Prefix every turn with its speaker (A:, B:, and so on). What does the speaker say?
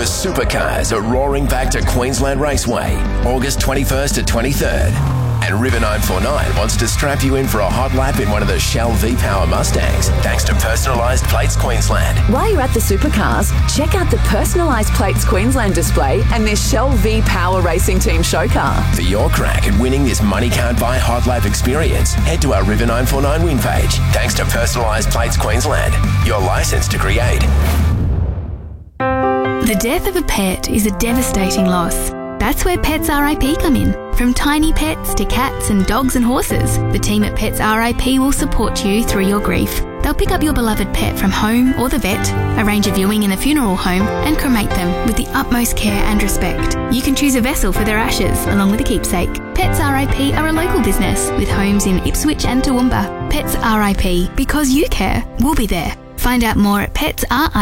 A: Supercars are roaring back to Queensland Raceway, August 21st to 23rd. And River 949 wants to strap you in for a hot lap in one of the Shell V-Power Mustangs, thanks to Personalised Plates Queensland.
B: While you're at the Supercars, check out the Personalised Plates Queensland display and this Shell V-Power Racing Team show car.
A: For your crack at winning this money can't buy hot lap experience, head to our River 949 win page, thanks to Personalised Plates Queensland. Your licence to create.
C: The death of a pet is a devastating loss. That's where Pets RIP come in. From tiny pets to cats and dogs and horses, the team at Pets RIP will support you through your grief. They'll pick up your beloved pet from home or the vet, arrange a viewing in a funeral home, and cremate them with the utmost care and respect. You can choose a vessel for their ashes, along with a keepsake. Pets RIP are a local business with homes in Ipswich and Toowoomba. Pets RIP, because you care, we'll be there. Find out more at petsrip.com.au.